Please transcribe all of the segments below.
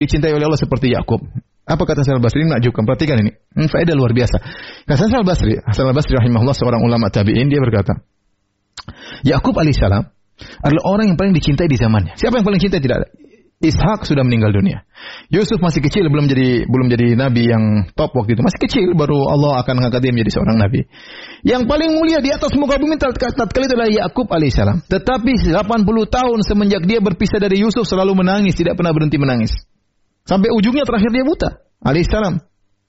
dicintai oleh Allah seperti Yakub. Apa kata Hasan al-Basri? Menakjubkan. Perhatikan ini. Faedah luar biasa. Kata Hasan al-Basri rahimahullah, seorang ulama tabi'in, dia berkata, Yakub alaihissalam adalah orang yang paling dicintai di zamannya. Siapa yang paling cintai? Tidak ada. Ishak sudah meninggal dunia. Yusuf masih kecil, belum jadi nabi yang top waktu itu. Masih kecil, baru Allah akan mengangkat dia menjadi seorang nabi. Yang paling mulia di atas muka bumi tatkala itu adalah Yakub alaihissalam. Tetapi 80 tahun semenjak dia berpisah dari Yusuf selalu menangis, tidak pernah berhenti menangis. Sampai ujungnya terakhir dia buta alaihissalam.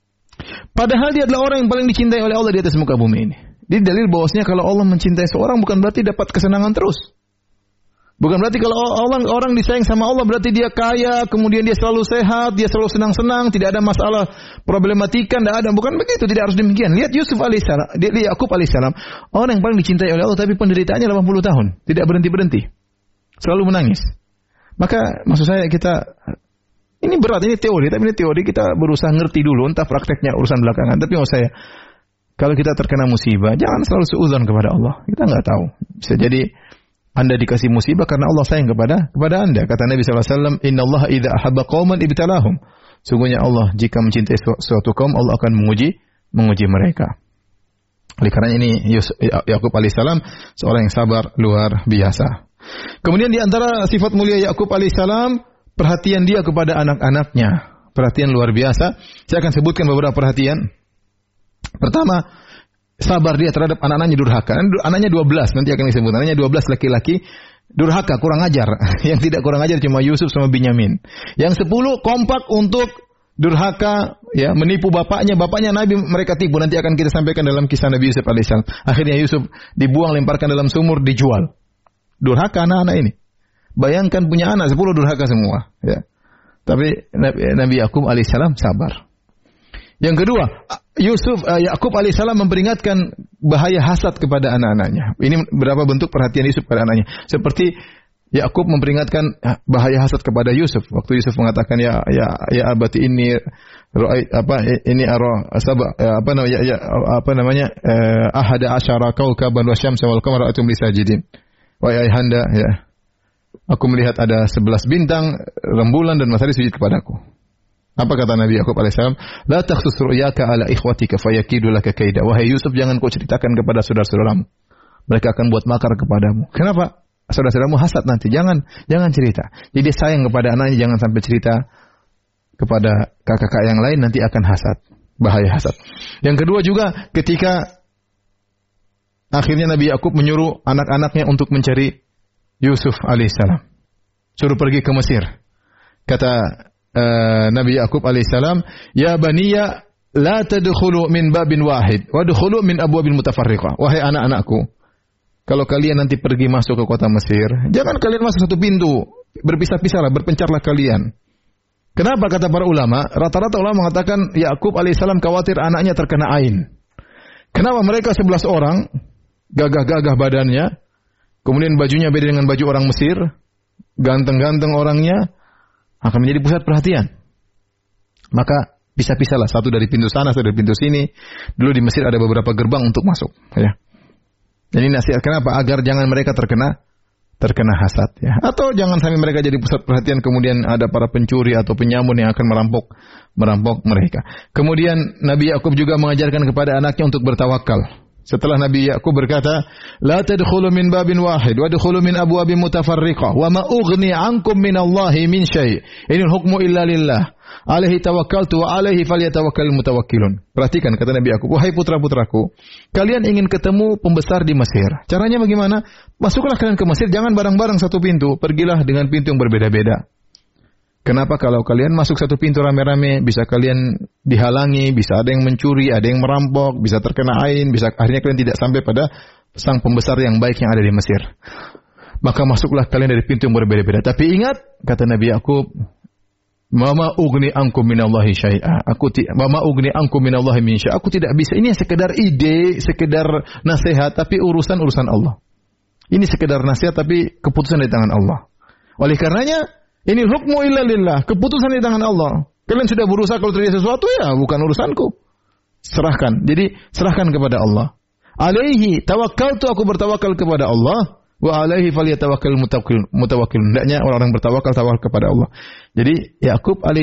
Padahal dia adalah orang yang paling dicintai oleh Allah di atas muka bumi ini. Ini dalil bahwasanya kalau Allah mencintai seorang bukan berarti dapat kesenangan terus. Bukan berarti kalau orang disayang sama Allah berarti dia kaya, kemudian dia selalu sehat, dia selalu senang-senang, tidak ada masalah problematika, tidak ada. Bukan begitu, tidak harus demikian. Lihat Yusuf alaihissalam, lihat Yakub alaihissalam, orang yang paling dicintai oleh Allah tapi penderitaannya 80 tahun, tidak berhenti-berhenti. Selalu menangis. Maka maksud saya ini berat, ini teori, tapi ini teori kita berusaha ngerti dulu, entah prakteknya urusan belakangan. Tapi maksud saya, kalau kita terkena musibah, jangan selalu seuzon kepada Allah. Kita nggak tahu. Bisa jadi Anda dikasih musibah karena Allah sayang kepada Anda. Kata Nabi SAW, Inna Allah idha ahabba qawman ibtalahum. Sungguhnya Allah jika mencintai suatu kaum, Allah akan menguji mereka. Oleh karena ini Yakub alaihissalam seorang yang sabar luar biasa. Kemudian di antara sifat mulia Yakub alaihissalam, perhatian dia kepada anak-anaknya. Perhatian luar biasa. Saya akan sebutkan beberapa perhatian. Pertama, sabar dia terhadap anak-anaknya durhaka. Anaknya 12, nanti akan disebut. Anaknya 12 laki-laki, durhaka, kurang ajar. Yang tidak kurang ajar cuma Yusuf sama Binyamin. Yang 10 kompak untuk durhaka, ya, menipu bapaknya. Bapaknya Nabi mereka tipu. Nanti akan kita sampaikan dalam kisah Nabi Yusuf alaihissalam. Akhirnya Yusuf dibuang, lemparkan dalam sumur, dijual. Durhaka anak-anak ini. Bayangkan punya anak 10 durhaka semua. Ya. Tapi Nabi Yakub alaihissalam sabar. Yang kedua, Yakub alaihissalam memperingatkan bahaya hasad kepada anak-anaknya. Ini berapa bentuk perhatian Yusuf kepada anaknya. Seperti Yakub memperingatkan bahaya hasad kepada Yusuf. Waktu Yusuf mengatakan ya abati ini ahada asyara kaukaban wa syamsa wal qamara ra'aytum li sajidin. Wahai ayahanda, ya. Aku melihat ada 11 bintang, rembulan dan matahari sujud kepadaku. Apa kata Nabi Yakub alaihissalam? La takhsus ru'yaka ala ikhwatika fayakidu laka kaida. Wahai Yusuf, jangan kau ceritakan kepada saudara-saudaramu. Mereka akan buat makar kepadamu. Kenapa? Saudara-saudaramu hasad nanti. Jangan cerita. Jadi sayang kepada anaknya, jangan sampai cerita kepada kakak-kakak yang lain, nanti akan hasad. Bahaya hasad. Yang kedua juga ketika akhirnya Nabi Yakub menyuruh anak-anaknya untuk mencari Yusuf alaihissalam. Suruh pergi ke Mesir. Kata Nabi Yakub alaihissalam, ya baniya la tadkhulu min babin wahid wadkhulu min abwabin mutafarriqah. Wahai anak-anakku, kalau kalian nanti pergi masuk ke kota Mesir, jangan kalian masuk satu pintu, berpisah-pisahlah, berpencarlah kalian. Kenapa? Kata para ulama, rata-rata ulama mengatakan Yakub alaihissalam khawatir anaknya terkena ain. Kenapa? Mereka 11 orang, gagah-gagah badannya, kemudian bajunya beda dengan baju orang Mesir, ganteng-ganteng orangnya, akan menjadi pusat perhatian. Maka pisah-pisahlah, satu dari pintu sana, satu dari pintu sini. Dulu di Mesir ada beberapa gerbang untuk masuk. Ya. Jadi nasihat kenapa? Agar jangan mereka terkena hasad. Ya. Atau jangan sampai mereka jadi pusat perhatian, kemudian ada para pencuri atau penyamun yang akan merampok mereka. Kemudian Nabi Yakub juga mengajarkan kepada anaknya untuk bertawakal. Setelah Nabi Yakub berkata, la tadkhulu min babin wahid wa dkhulu min abwabin mutafarriqah wa ma ughni 'ankum min Allahi min syai'. Inil hukmu illa lillah. Alaihi tawakkaltu wa alaihi falyatawakkalul mutawakkilun. Perhatikan kata Nabi Yakub, wahai putra-putraku, kalian ingin ketemu pembesar di Mesir. Caranya bagaimana? Masuklah kalian ke Mesir, jangan bareng-bareng satu pintu, pergilah dengan pintu yang berbeda-beda. Kenapa? Kalau kalian masuk satu pintu rame-rame, bisa kalian dihalangi, bisa ada yang mencuri, ada yang merampok, bisa terkena ain, bisa akhirnya kalian tidak sampai pada sang pembesar yang baik yang ada di Mesir. Maka masuklah kalian dari pintu yang berbeda-beda. Tapi ingat, kata Nabi Yakub, Mama ugni ankum minallahi syai'a. Mama ugni ankum minallahi min syai'a. Aku tidak bisa. Ini sekedar ide, sekedar nasihat, tapi urusan Allah. Ini sekedar nasihat, tapi keputusan di tangan Allah. Oleh karenanya, ini hukmu illa lillah. Keputusan di tangan Allah. Kalian sudah berusaha, kalau terjadi sesuatu, ya bukan urusanku. Serahkan. Jadi, serahkan kepada Allah. Alaihi tawakkaltu, aku bertawakal kepada Allah. Wa alaihi falyatawakkalul mutawakkilun. Hendaknya orang-orang bertawakal kepada Allah. Jadi Yakub